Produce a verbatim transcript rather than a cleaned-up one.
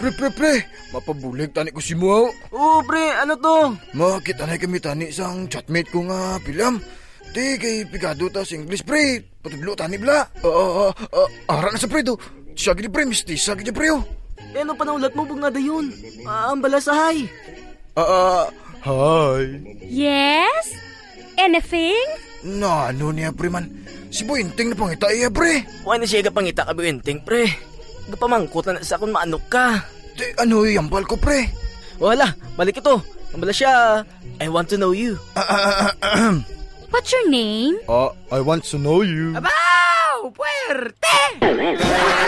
pre, pre, pre. Mapabulig tani ko si Muaw. Oo, pre, ano to? Makita na kami tani sang chatmate ko nga pilam. Di kay pigado ta sa English, pre. Patudlo tani bla. Ah, ah, ah, ara na sa pre do. Siya gini pre, mistisa gini pre oh. Eh, ano panaulat mo, bugna dayon? Ah, ang balasahay. Ah, ah, hi. Yes? Anything? Na, ano niya pre man? Si Buinting na pangita iya pre. Why na siya gapangita ka, Buenting, pre? Gapamangkot na sa akong maanok ka. Di, ano iyambal ko pre? Wala, balik ito. Ang bala siya, I want to know you. Ah, ah, ah, ah, What's your name? ah, I want to know you. Abaw! Puwerte!